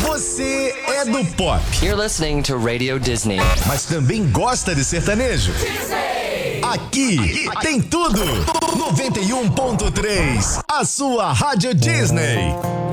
Você é do pop. You're listening to Radio Disney. Mas também gosta de sertanejo? Aqui tem tudo. 91.3, a sua Rádio Disney.